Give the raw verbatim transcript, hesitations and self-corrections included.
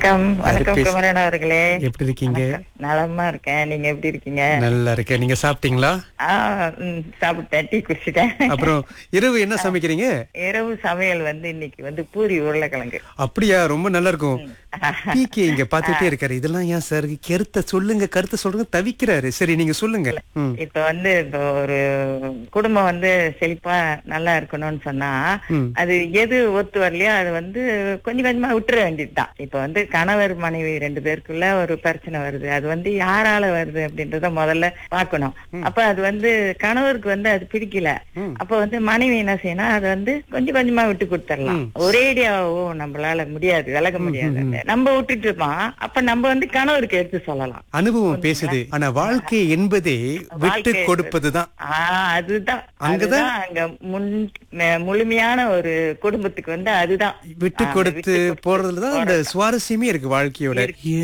வணக்கம் வணக்கம் பேச- குமரன் அவர்களே. எப்படி இருக்கீங்க? வணக்கம். நலமா இருக்கேன். நீங்க எப்படி இருக்கீங்க? நல்லா இருக்கேன். நீங்க சாப்பிட்டீங்களா? ஆ, ம், சாப்பிட்டேன், டீ குடிச்சிட்டேன். அப்புறம் இரவு என்ன சமைக்கிறீங்க? இரவு சமையல் வந்து இன்னைக்கு வந்து பூரி உருளைக்கிழங்கு. அப்படியா? ரொம்ப நல்லா இருக்கும். பிகே இங்க பாத்துட்டே இருக்காரு. இதெல்லாம் ஏன் சார் கருத்தை சொல்லுங்க, கருத்தை சொல்லுங்க தவிக்கிறாரு. சரி, நீங்க சொல்லுங்க. ம். இப்ப வந்து இப்போ ஒரு குடும்பம் வந்து செழிப்பா நல்லா இருக்கணும்னு சொன்னா ம். அது எது ஒத்து வரலையோ அது வந்து கொஞ்சம் கொஞ்சமா விட்டுற வேண்டியதுதான். இப்ப வந்து கணவர் மனைவி ரெண்டு பேருக்குள்ள ஒரு பிரச்சனை வருது, அது வந்து யாரால வருது அப்படின்றத முதல்ல பார்க்கணும். அப்ப அது வந்து கணவருக்கு வந்து அது பிடிக்கல, ம். அப்ப வந்து மனைவி என்ன செய்யணும், அது வந்து கொஞ்சம் கொஞ்சமா விட்டு கொடுத்துடலாம். ம். ஒரேடியாவோ நம்மளால முடியாது, விலக முடியாது. நம்ம விட்டுட்டு இருப்போம், அப்ப நம்ம வந்து கணவருக்கு எடுத்து சொல்லலாம். அனுபவம் பேசுது. ஆனா வாழ்க்கை என்பதே விட்டு வாழ்க்கை கொடுப்பதுதான். ஆஹ் அதுதான் அங்கதான் அதுதான் அங்க முன் ம- முழுமையான ஒரு குடும்பத்துக்கு வந்து அதுதான் விட்டு ஆஹ் கொடுத்து விட்டு கொடுத்து போறதுலதான் அந்த சுவாரஸ்யமே இருக்கு வாழ்க்கையோட.